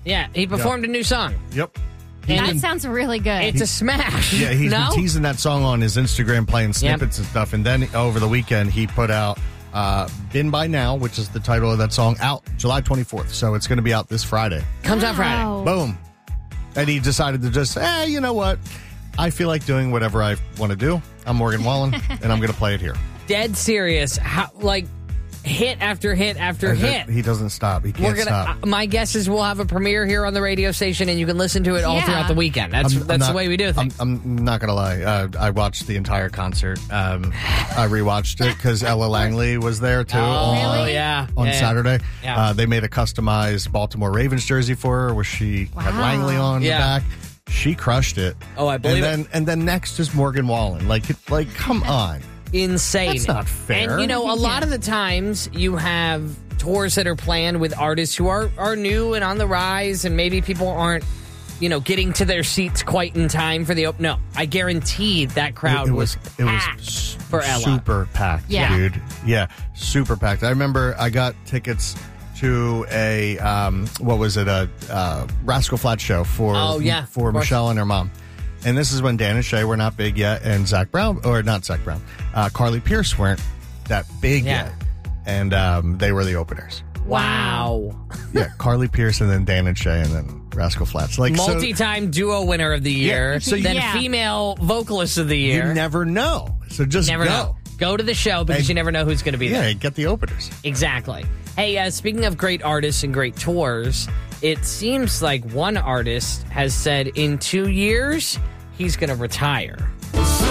Yeah, he performed a new song. Yep. That sounds really good. It's a smash. Yeah, he's no? been teasing that song on his Instagram, playing snippets and stuff. And then over the weekend, he put out Been By Now, which is the title of that song, out July 24th. So it's going to be out this Friday. Comes out Friday. Boom. And he decided to just, you know what? I feel like doing whatever I want to do. I'm Morgan Wallen, and I'm going to play it here. Dead serious. How, hit after hit after hit. He doesn't stop. He can't stop. My guess is we'll have a premiere here on the radio station, and you can listen to it all throughout the weekend. That's the way we do things. I'm not going to lie. I watched the entire concert. I rewatched it because Ella Langley was there, too. Oh, yeah. On Saturday. Yeah. They made a customized Baltimore Ravens jersey for her where she had Langley on the back. She crushed it. Oh, I believe it. And then next is Morgan Wallen. Like come on. Insane. That's not fair. And, a lot of the times you have tours that are planned with artists who are new and on the rise, and maybe people aren't, getting to their seats quite in time for the open. No, I guarantee that crowd was packed for Ella. Super packed, dude. Yeah, super packed. I remember I got tickets to a, a Rascal Flatts show for Michelle and her mom. And this is when Dan and Shay were not big yet, and Carly Pierce weren't that big yet. And they were the openers. Wow. Yeah, Carly Pierce and then Dan and Shay and then Rascal Flatts. Multi-time duo winner of the year. Yeah, so female vocalist of the year. You never know. So just never know. Go to the show because you never know who's going to be there. Yeah, get the openers. Exactly. Hey, speaking of great artists and great tours, it seems like one artist has said in 2 years he's going to retire.